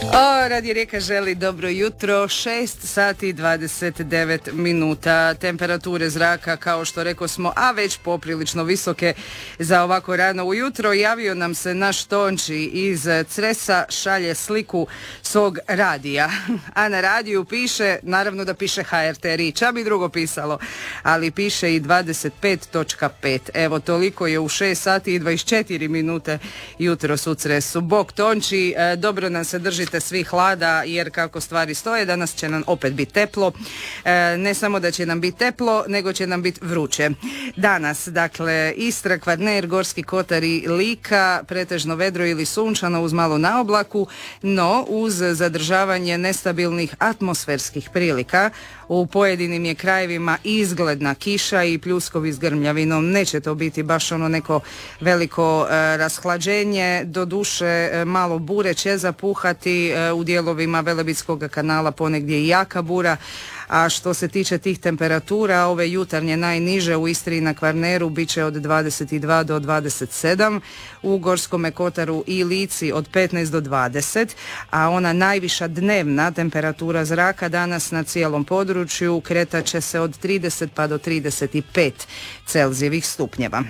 Radio Rijeka želi dobro jutro, 6 sati 29 minuta. Temperature zraka, kao što rekao smo, a već poprilično visoke za ovako rano ujutro. Javio nam se naš Tonči iz Cresa, šalje sliku svog radija. A na radiju piše, naravno da piše HRT Riča, bi drugo pisalo, ali piše i 25.5. Evo, toliko je u 6 sati i 24 minute jutros u Cresu. Bog Tonči, dobro nam se držite svi hlada, jer kako stvari stoje, danas će nam opet biti teplo. Ne samo da će nam biti teplo, nego će nam biti vruće. Danas, dakle, Istra, Kvarner, Gorski kotar i Lika, pretežno vedro ili sunčano uz malo na oblaku, no uz zadržavanje nestabilnih atmosferskih prilika. U pojedinim je krajevima izgledna kiša i pljuskovi s grmljavinom. Neće to biti baš ono neko veliko rashlađenje, doduše malo bure će zapuhati u dijelovima Velebitskog kanala, ponegdje i jaka bura. A što se tiče tih temperatura, ove jutarnje najniže u Istri i na Kvarneru bit će od 22 do 27, u Gorskome kotaru i Lici od 15 do 20, a ona najviša dnevna temperatura zraka danas na cijelom području kretat će se od 30 pa do 35 Celzijevih stupnjeva.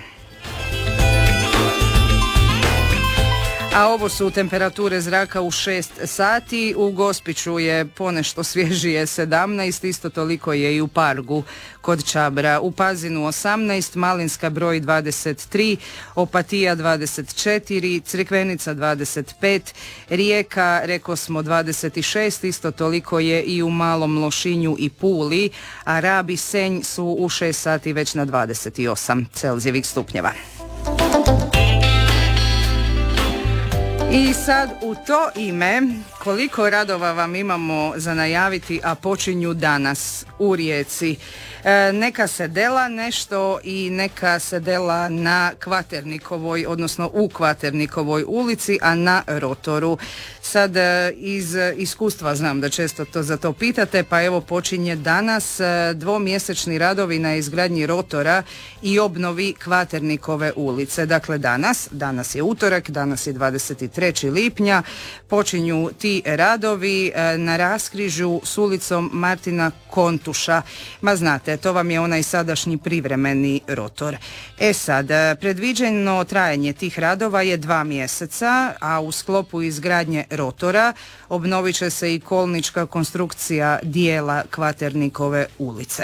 A ovo su temperature zraka u 6 sati, u Gospiću je ponešto svježije 17, isto toliko je i u Pargu kod Čabra, u Pazinu 18, Malinska broj 23, Opatija 24, Crikvenica 25, Rijeka, reko smo 26, isto toliko je i u Malom Lošinju i Puli, a Rab i Senj su u 6 sati već na 28 Celzijevih stupnjeva. I sad u to ime, koliko radova vam imamo za najaviti, a počinju danas u Rijeci. Neka se dela nešto i neka se dela na Kvaternikovoj, odnosno u Kvaternikovoj ulici, a na Rotoru. Sad iz iskustva znam da često za to pitate, pa evo počinje danas dvomjesečni radovi na izgradnji Rotora i obnovi Kvaternikove ulice. Dakle danas je utorak, danas je 23. lipnja, počinju ti radovi na raskrižju s ulicom Martina Kontuša. Ma znate, to vam je onaj sadašnji privremeni Rotor. E sad, predviđeno trajanje tih radova je 2 mjeseca, a u sklopu izgradnje Rotora obnovit će se i kolnička konstrukcija dijela Kvaternikove ulice.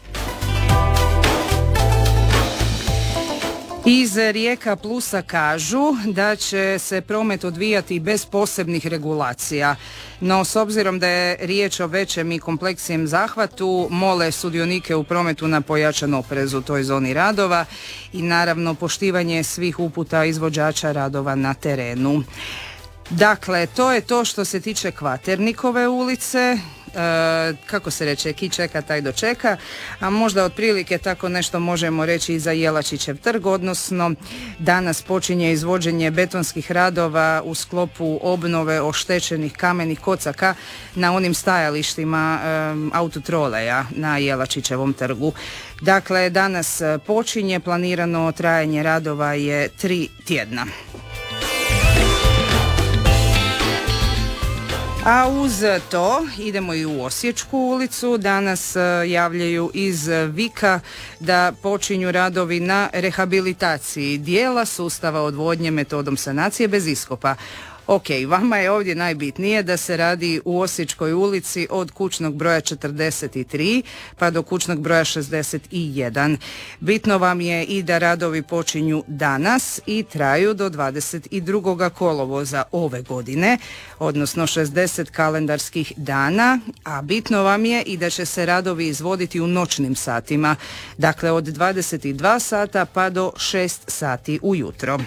Iz Rijeka Plusa kažu da će se promet odvijati bez posebnih regulacija, no s obzirom da je riječ o većem i kompleksijem zahvatu, mole sudionike u prometu na pojačan oprez u toj zoni radova i naravno poštivanje svih uputa izvođača radova na terenu. Dakle, to je to što se tiče Kvaternikove ulice. Kako se reče, ki čeka taj dočeka, a možda otprilike tako nešto možemo reći i za Jelačićev trg, odnosno danas počinje izvođenje betonskih radova u sklopu obnove oštećenih kamenih kocaka na onim stajalištima autotroleja na Jelačićevom trgu. Dakle, danas počinje, planirano trajanje radova je 3 tjedna. A uz to idemo i u Osječku ulicu. Danas javljaju iz Vika da počinju radovi na rehabilitaciji dijela sustava odvodnje metodom sanacije bez iskopa. Ok, vama je ovdje najbitnije da se radi u Osječkoj ulici od kućnog broja 43 pa do kućnog broja 61. Bitno vam je i da radovi počinju danas i traju do 22. kolovoza ove godine, odnosno 60 kalendarskih dana, a bitno vam je i da će se radovi izvoditi u noćnim satima, dakle od 22 sata pa do 6 sati ujutro.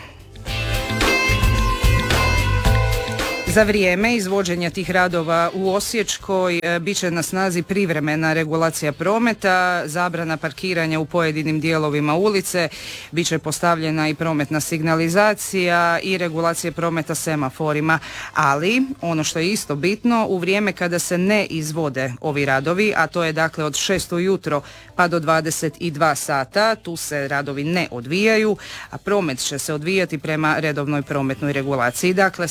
Za vrijeme izvođenja tih radova u Osječkoj bit će na snazi privremena regulacija prometa, zabrana parkiranja u pojedinim dijelovima ulice, bit će postavljena i prometna signalizacija i regulacije prometa semaforima, ali ono što je isto bitno, u vrijeme kada se ne izvode ovi radovi, a to je dakle od 6 ujutro pa do 22 sata, tu se radovi ne odvijaju, a promet će se odvijati prema redovnoj prometnoj regulaciji. Dakle,